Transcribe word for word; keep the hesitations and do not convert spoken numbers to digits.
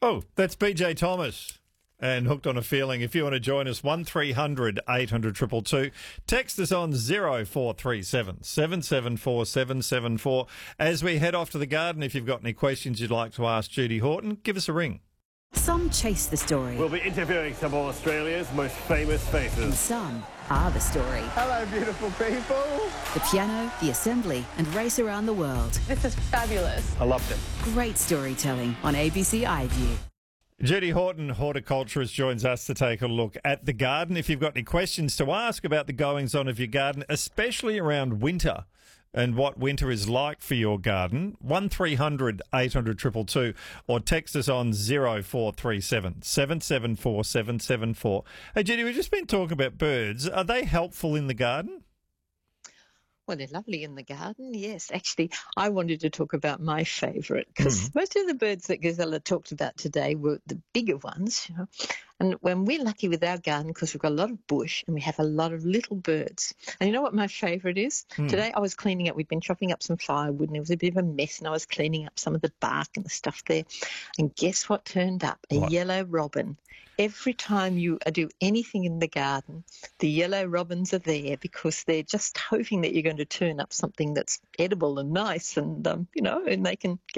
Oh, that's B J Thomas and Hooked on a Feeling. If you want to join us, one three hundred eight hundred two two two. Text us on zero four three seven seven seven four seven seven four. As we head off to the garden, if you've got any questions you'd like to ask Judy Horton, give us a ring. Some chase the story. We'll be interviewing some of Australia's most famous And faces. some are the story. Hello, beautiful people. The piano, the assembly, and race around the world. This is fabulous. I loved it. Great storytelling on A B C iView. Judy Horton, horticulturist, joins us to take a look at the garden. If you've got any questions to ask about the goings-on of your garden, especially around winter and what winter is like for your garden, one three hundred eight hundred two two two, or text us on zero four three seven seven seven four seven seven four. Hey, Judy, we've just been talking about birds. Are they helpful in the garden? Well, they're lovely in the garden, yes. Actually, I wanted to talk about my favourite because mm. most of the birds that Gazella talked about today were the bigger ones, you know. And when we're lucky with our garden because we've got a lot of bush and we have a lot of little birds. And you know what my favourite is? Mm. Today I was cleaning up, we'd been chopping up some firewood and it was a bit of a mess and I was cleaning up some of the bark and the stuff there. And guess what turned up? A what? yellow robin. Every time you do anything in the garden, the yellow robins are there because they're just hoping that you're going to turn up something that's edible and nice and, um, you know, and they can get